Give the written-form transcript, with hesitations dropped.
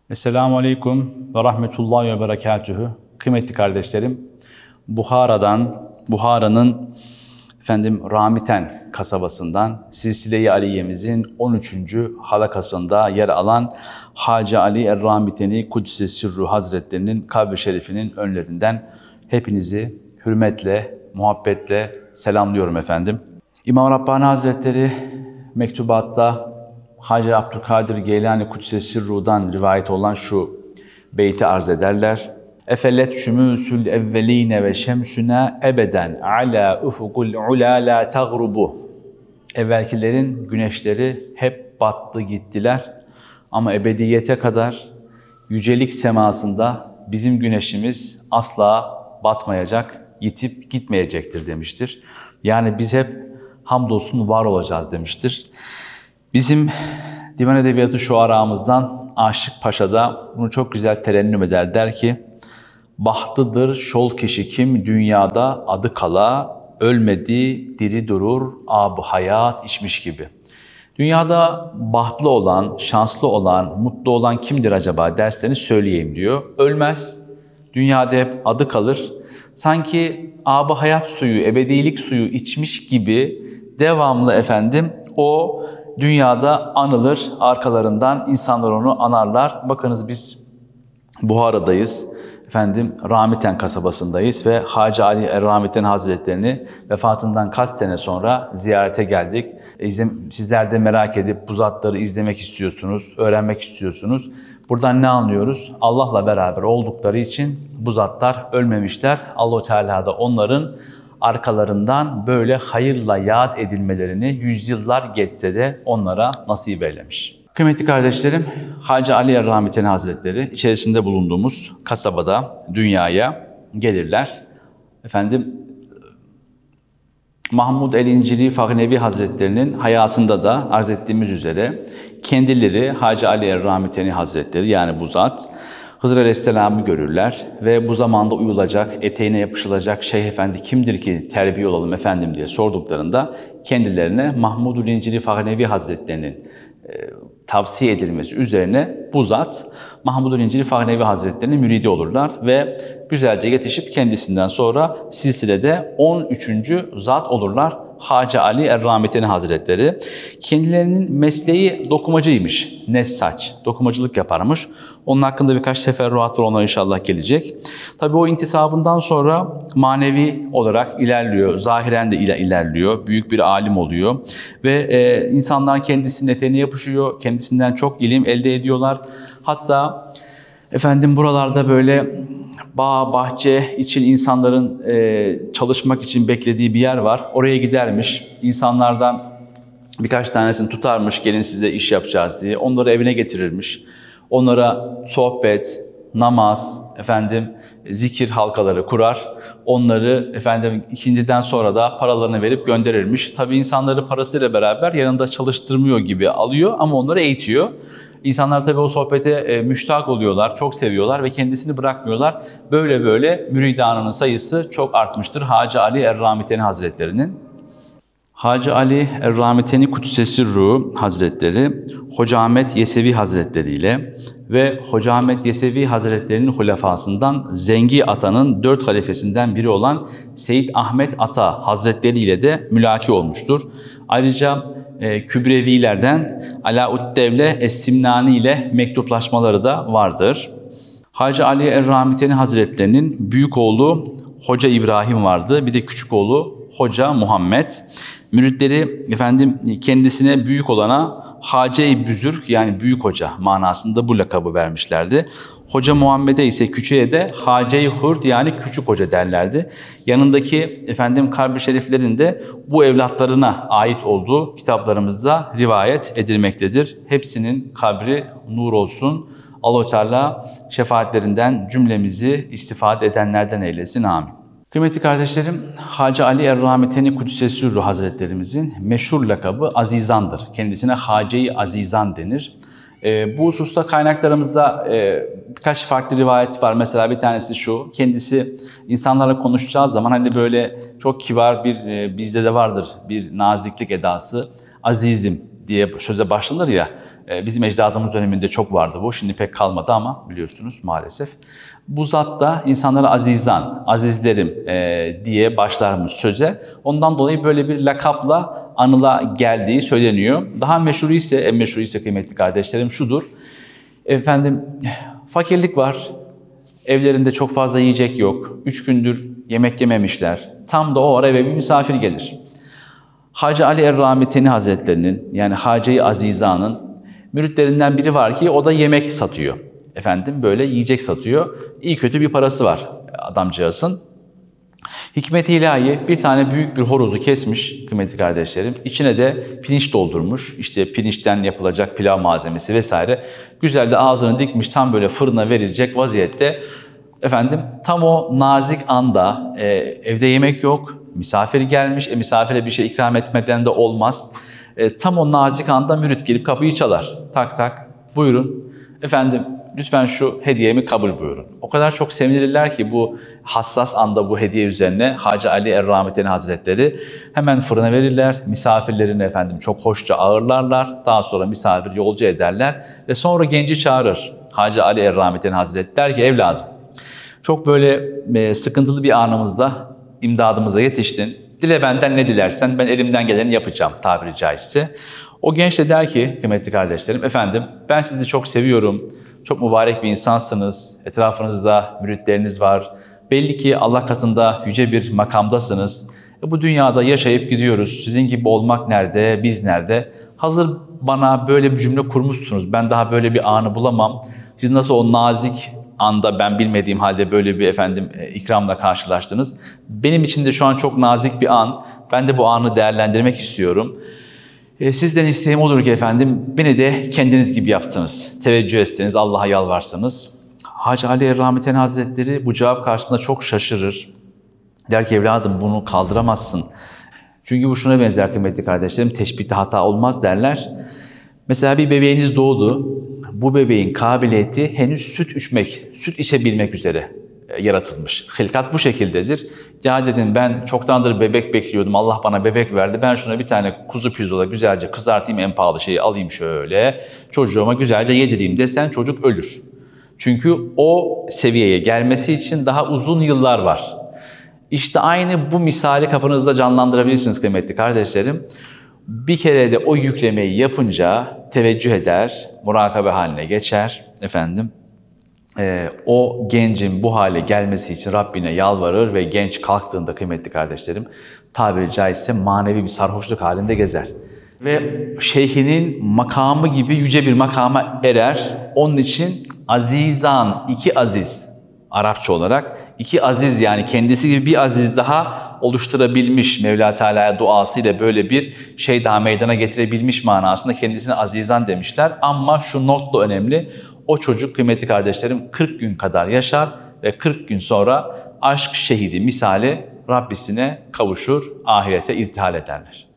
Esselamu Aleyküm ve Rahmetullahi ve Berekatühü. Kıymetli kardeşlerim, Buhara'nın Ramiten kasabasından Silsile-i Aliye'mizin 13. halakasında yer alan Hacı Ali Er-Ramiteni Kuddise Sirru Hazretlerinin kabri şerifinin önlerinden hepinizi hürmetle, muhabbetle selamlıyorum efendim. İmam Rabbani Hazretleri mektubatta Hacı Abdülkadir Geylani Kuddise Sirru'dan rivayet olan şu beyti arz ederler. Efelet şümüsül evveline ve şemsüne ebeden ala ufukul ula la tagrubu. Evvelkilerin güneşleri hep battı gittiler ama ebediyete kadar yücelik semasında bizim güneşimiz asla batmayacak, yitip gitmeyecektir demiştir. Yani biz hep hamdolsun var olacağız demiştir. Bizim Divan Edebiyatı şuaramızdan Aşık Paşa da bunu çok güzel terennüm eder. Der ki, bahtıdır şol kişi kim dünyada adı kala, ölmedi diri durur ab hayat içmiş gibi. Dünyada bahtlı olan, şanslı olan, mutlu olan kimdir acaba derseniz söyleyeyim diyor. Ölmez, dünyada hep adı kalır. Sanki ab hayat suyu, ebedilik suyu içmiş gibi devamlı o dünyada anılır, arkalarından insanlar onu anarlar. Bakınız biz Buhara'dayız, Ramiten kasabasındayız ve Hacı Ali Er-Ramiten Hazretlerini vefatından kaç sene sonra ziyarete geldik. Sizler de merak edip bu zatları izlemek istiyorsunuz, öğrenmek istiyorsunuz. Buradan ne anlıyoruz? Allah'la beraber oldukları için bu zatlar ölmemişler. Allah-u Teala da onların arkalarından böyle hayırla yad edilmelerini yüzyıllar geçse de onlara nasip eylemiş. Kıymetli kardeşlerim, Hacı Ali Er-Ramiten Hazretleri içerisinde bulunduğumuz kasabada dünyaya gelirler. Mahmud el-İnciri Fahnevi Hazretlerinin hayatında da arz ettiğimiz üzere kendileri Hacı Ali Er-Ramiteni Hazretleri yani bu zat Hızır Aleyhisselam'ı görürler ve bu zamanda uyulacak, eteğine yapışılacak Şeyh Efendi kimdir ki terbiye olalım efendim diye sorduklarında kendilerine Mahmud el-İnciri Fahnevi Hazretlerinin tavsiye edilmesi üzerine bu zat Mahmud el-İnciri Fahnevi Hazretleri'nin müridi olurlar ve güzelce yetişip kendisinden sonra silsilede 13. zat olurlar. Hacı Ali Er-Ramiteni Hazretleri. Kendilerinin mesleği dokumacıymış. Nessaç, dokumacılık yaparmış. Onun hakkında birkaç teferruat var, onlar inşallah gelecek. Tabii o intisabından sonra manevi olarak ilerliyor. Zahiren de ilerliyor. Büyük bir alim oluyor. Ve insanlar kendisinin eteğine yapışıyor. Kendisinden çok ilim elde ediyorlar. Hatta buralarda böyle bağ, bahçe için insanların çalışmak için beklediği bir yer var. Oraya gidermiş. İnsanlardan birkaç tanesini tutarmış, gelin size iş yapacağız diye. Onları evine getirirmiş. Onlara sohbet, namaz, zikir halkaları kurar. Onları ikindiden sonra da paralarını verip gönderirmiş. Tabii insanları parasıyla beraber yanında çalıştırmıyor gibi alıyor ama onları eğitiyor. İnsanlar tabii o sohbete müştak oluyorlar, çok seviyorlar ve kendisini bırakmıyorlar. Böyle müridanının sayısı çok artmıştır Hacı Ali Er-Ramiteni Hazretleri'nin. Hacı Ali Er-Ramiteni Kuddise Sirru Hazretleri, Hoca Ahmet Yesevi Hazretleri ile ve Hoca Ahmet Yesevi Hazretleri'nin hulefasından Zengi Ata'nın 4 halifesinden biri olan Seyyid Ahmet Ata Hazretleri ile de mülaki olmuştur. Ayrıca Kübrevilerden Alauddevle Es-Simnani ile mektuplaşmaları da vardır. Hacı Ali Er-Ramiteni Hazretlerinin büyük oğlu Hoca İbrahim vardı. Bir de küçük oğlu Hoca Muhammed. Müritleri kendisine büyük olana Hace-i Büzürk yani büyük hoca manasında bu lakabı vermişlerdi. Hoca Muhammed'e ise küçüğe de Hace-i Hurd yani küçük hoca derlerdi. Yanındaki kabri şeriflerin de bu evlatlarına ait olduğu kitaplarımızda rivayet edilmektedir. Hepsinin kabri nur olsun. Allah-u Teala şefaatlerinden cümlemizi istifade edenlerden eylesin. Amin. Kıymetli kardeşlerim, Hacı Ali Er-Ramiteni Kuddise Sirru Hazretlerimizin meşhur lakabı Azizan'dır. Kendisine Hace-i Azizan denir. Bu hususta kaynaklarımızda birkaç farklı rivayet var. Mesela bir tanesi şu, kendisi insanlarla konuşacağı zaman böyle çok kibar bir, bizde de vardır bir naziklik edası. Azizim diye söze başlanır ya. Bizim ecdadımız döneminde çok vardı bu. Şimdi pek kalmadı ama biliyorsunuz maalesef. Bu zat da insanlara azizan, azizlerim diye başlarmış söze. Ondan dolayı böyle bir lakapla anıla geldiği söyleniyor. Daha meşhur ise, en meşhur ise kıymetli kardeşlerim şudur. Efendim fakirlik var. Evlerinde çok fazla yiyecek yok. 3 gündür yemek yememişler. Tam da o ara eve bir misafir gelir. Hacı Ali Er-Ramiteni Hazretlerinin yani Hacı-i Aziza'nın müritlerinden biri var ki o da yemek satıyor. Efendim böyle yiyecek satıyor. İyi kötü bir parası var adamcağızın. Hikmet-i ilahi bir tane büyük bir horozu kesmiş kıymetli kardeşlerim. İçine de pirinç doldurmuş. İşte pirinçten yapılacak pilav malzemesi vesaire. Güzel de ağzını dikmiş tam böyle fırına verilecek vaziyette. Efendim tam o nazik anda evde yemek yok. Misafir gelmiş. Misafire bir şey ikram etmeden de olmaz. Tam o nazik anda mürit gelip kapıyı çalar. Tak tak buyurun. Efendim lütfen şu hediyemi kabul buyurun. O kadar çok sevinirler ki bu hassas anda bu hediye üzerine Hacı Ali Er-Ramiteni Hazretleri hemen fırına verirler. Misafirlerini efendim çok hoşça ağırlarlar. Daha sonra misafir yolcu ederler ve sonra genci çağırır. Hacı Ali Er-Ramiteni Hazretleri der ki evladım çok böyle sıkıntılı bir anımızda imdadımıza yetiştin. Dile benden ne dilersen ben elimden geleni yapacağım tabiri caizse. O genç de der ki kıymetli kardeşlerim efendim ben sizi çok seviyorum. Çok mübarek bir insansınız. Etrafınızda müritleriniz var. Belli ki Allah katında yüce bir makamdasınız. Bu dünyada yaşayıp gidiyoruz. Sizin gibi olmak nerede, biz nerede? Hazır bana böyle bir cümle kurmuşsunuz. Ben daha böyle bir anı bulamam. Siz nasıl o nazik anda ben bilmediğim halde böyle bir efendim ikramla karşılaştınız. Benim için de şu an çok nazik bir an. Ben de bu anı değerlendirmek istiyorum. Sizden isteğim olur ki efendim beni de kendiniz gibi yapsanız, teveccüh etseniz, Allah'a yalvarsanız. Hacı Ali Er-Ramiteni Hazretleri bu cevap karşısında çok şaşırır. Der ki evladım bunu kaldıramazsın. Çünkü bu şuna benzer kıymetli kardeşlerim, teşbihte hata olmaz derler. Mesela bir bebeğiniz doğdu. Bu bebeğin kabiliyeti henüz süt içmek, süt içebilmek üzere yaratılmış. Hilkat bu şekildedir. Ya dedim ben çoktandır bebek bekliyordum. Allah bana bebek verdi. Ben şuna bir tane kuzu pirzola güzelce kızartayım en pahalı şeyi alayım şöyle. Çocuğuma güzelce yedireyim desen çocuk ölür. Çünkü o seviyeye gelmesi için daha uzun yıllar var. İşte aynı bu misali kafanızda canlandırabilirsiniz kıymetli kardeşlerim. Bir kere de o yüklemeyi yapınca teveccüh eder, murakabe haline geçer efendim. O gencin bu hale gelmesi için Rabbine yalvarır ve genç kalktığında kıymetli kardeşlerim tabiri caizse manevi bir sarhoşluk halinde gezer. Ve şeyhinin makamı gibi yüce bir makama erer. Onun için azizan, iki aziz Arapça olarak iki aziz yani kendisi gibi bir aziz daha oluşturabilmiş Mevla Teala'ya duasıyla böyle bir şey daha meydana getirebilmiş manasında kendisine azizan demişler. Ama şu not da önemli. O çocuk kıymetli kardeşlerim 40 gün kadar yaşar ve 40 gün sonra aşk şehidi misali Rabbisine kavuşur, ahirete irtihal ederler.